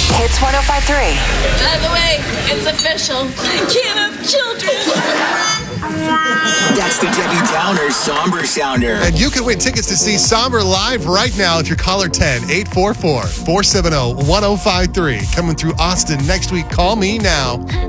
Hits 105.3. By the way, it's official. I can't have children. That's the Debbie Downer Somber Sounder. And you can win tickets to see Somber live right now if you're caller 10-844-470-1053. Coming through Austin next week. Call me now.